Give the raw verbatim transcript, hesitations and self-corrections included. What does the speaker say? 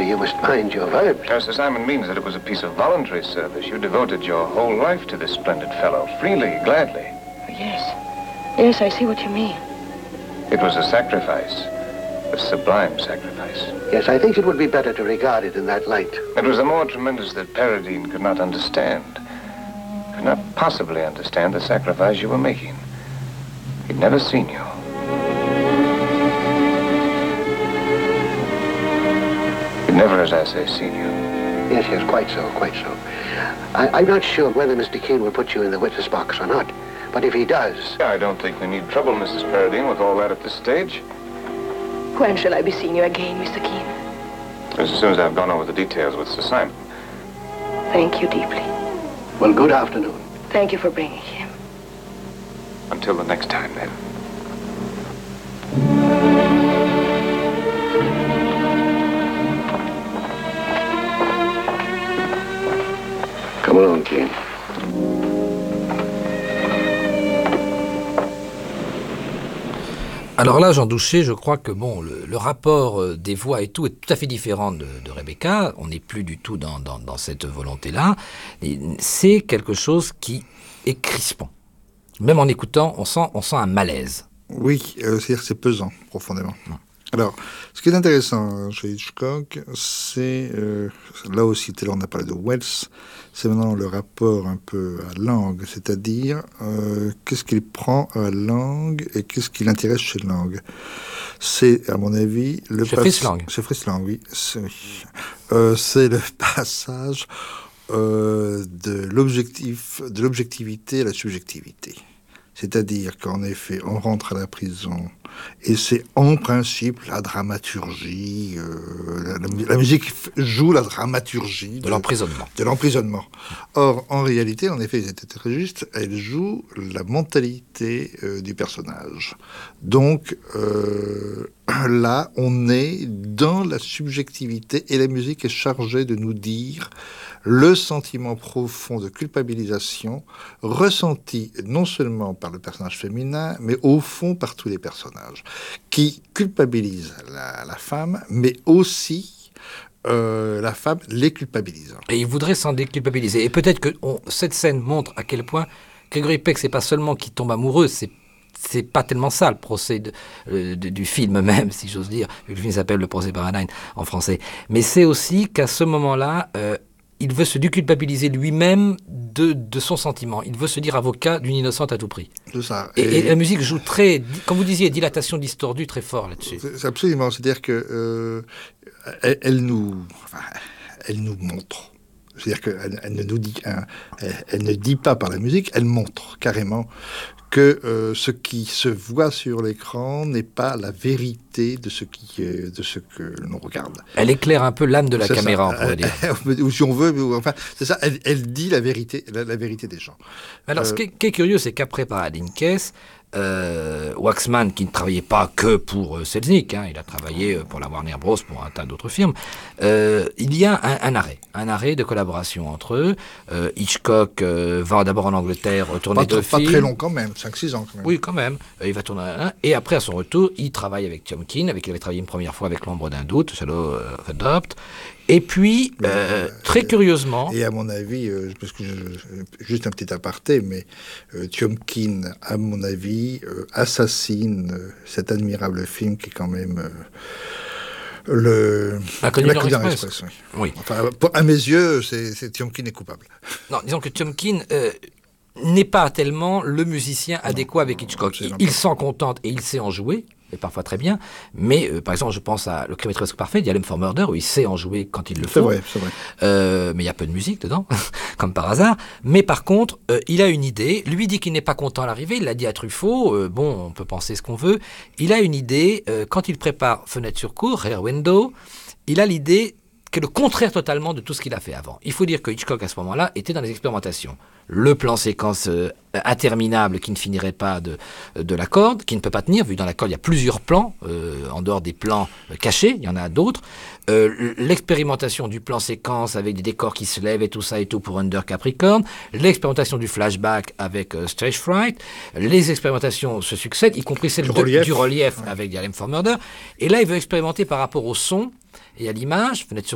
you must mind your verbs. Now, Sir Simon means that it was a piece of voluntary service. You devoted your whole life to this splendid fellow, freely, gladly. Yes. Yes, I see what you mean. It was a sacrifice, a sublime sacrifice. Yes, I think it would be better to regard it in that light. It was the more tremendous that Paradine could not understand, could not possibly understand the sacrifice you were making. He'd never seen you. He'd never, as I say, seen you. Yes, yes, quite so, quite so. I, I'm not sure whether Mister Keene will put you in the witness box or not, but if he does... I don't think we need trouble, Missus Paradine, with all that at this stage. When shall I be seeing you again, Mister Keene? As soon as I've gone over the details with Sir Simon. Thank you deeply. Well, good afternoon. Thank you for bringing him. Until the next time, then. Come along, Keene. Alors là, Jean Douché, je crois que bon, le, le rapport des voix et tout est tout à fait différent de, de Rebecca. On n'est plus du tout dans, dans, dans cette volonté-là. Et c'est quelque chose qui est crispant. Même en écoutant, on sent, on sent un malaise. Oui, euh, c'est-à-dire que c'est pesant, profondément. Hum. Alors, ce qui est intéressant chez Hitchcock, c'est, euh, là aussi, tout à l'heure on a parlé de Wells, c'est maintenant le rapport un peu à langue, c'est-à-dire euh, qu'est-ce qu'il prend à langue et qu'est-ce qui l'intéresse chez langue. C'est, à mon avis... le Chez pas- Fritz Lang. Chez Fritz Lang, oui. C'est, oui. Euh, c'est le passage euh, de, l'objectif, de l'objectivité à la subjectivité. C'est-à-dire qu'en effet, on rentre à la prison et c'est en principe la dramaturgie, euh, la, la, la musique joue la dramaturgie de, de l'emprisonnement. De l'emprisonnement. Or, en réalité, en effet, c'était très juste, elle joue la mentalité euh, du personnage. Donc, euh, là, on est dans la subjectivité et la musique est chargée de nous dire le sentiment profond de culpabilisation ressenti non seulement par le personnage féminin, mais au fond par tous les personnages, qui culpabilisent la, la femme, mais aussi euh, la femme les culpabilisant. Et il voudrait s'en déculpabiliser. Et peut-être que on, cette scène montre à quel point Gregory Peck, c'est pas seulement qu'il tombe amoureux, c'est c'est pas tellement ça le procès de, euh, de, du film même, si j'ose dire. Le film s'appelle Le procès Paradine en français. Mais c'est aussi qu'à ce moment-là, euh, il veut se déculpabiliser lui-même de, de son sentiment. Il veut se dire avocat d'une innocente à tout prix. C'est ça. Et, et, et la musique joue très, comme vous disiez, dilatation distordue très fort là-dessus. C'est absolument. C'est-à-dire que euh, elle, elle nous, enfin, elle nous montre. C'est-à-dire qu'elle elle ne nous dit, hein, elle, elle ne dit pas par la musique, elle montre carrément que euh, ce qui se voit sur l'écran n'est pas la vérité de ce, qui, euh, de ce que l'on regarde. Elle éclaire un peu l'âme de la c'est caméra, ça. on pourrait dire. Ou si on veut, ou, enfin, c'est ça, elle, elle dit la vérité, la, la vérité des gens. Alors, Euh, ce qui est, qui est curieux, c'est qu'après Paradine Case, euh, Waxman, qui ne travaillait pas que pour euh, Selznick, hein, il a travaillé euh, pour la Warner Bros, pour un tas d'autres firmes, euh, il y a un, un arrêt, un arrêt de collaboration entre eux. Euh, Hitchcock euh, va d'abord en Angleterre tourner pas, deux pas films. très long quand même, cinq six ans quand même. Oui, quand même. Euh, il va tourner un, et après, à son retour, il travaille avec Tiomkin, avec qui il avait travaillé une première fois avec L'ombre d'un doute, Shadow of a Doubt. Et puis, euh, très curieusement... Et à mon avis, euh, parce que je, je, juste un petit aparté, mais euh, Tiomkin, à mon avis, euh, assassine euh, cet admirable film qui est quand même... Euh, le La Colonial Express. Express, oui. Oui. Enfin, pour, à mes yeux, c'est, c'est Tiomkin est coupable. Non, disons que Tiomkin euh, n'est pas tellement le musicien non, adéquat avec Hitchcock. Il, il s'en contente et il sait en jouer, et parfois très bien, mais euh, par exemple, je pense à Le crime est presque parfait d'I L M for Murder, où il sait en jouer quand il le faut. C'est vrai, c'est vrai. Euh, mais il y a peu de musique dedans, comme par hasard. Mais par contre, euh, il a une idée. Lui dit qu'il n'est pas content à l'arrivée. Il l'a dit à Truffaut. Euh, bon, on peut penser ce qu'on veut. Il a une idée. Euh, quand il prépare Fenêtre sur cour, Rear Window, il a l'idée qui est le contraire totalement de tout ce qu'il a fait avant. Il faut dire que Hitchcock, à ce moment-là, était dans les expérimentations. Le plan séquence euh, interminable qui ne finirait pas de, de la corde, qui ne peut pas tenir, vu dans la corde, il y a plusieurs plans, euh, en dehors des plans euh, cachés, il y en a d'autres. Euh, l'expérimentation du plan séquence avec des décors qui se lèvent et tout ça et tout pour Under Capricorn, l'expérimentation du flashback avec euh, Stage Fright, les expérimentations se succèdent, y compris celle du de, relief, du relief ouais. avec The L M for Murder, et là il veut expérimenter par rapport au son et à l'image, Fenêtre sur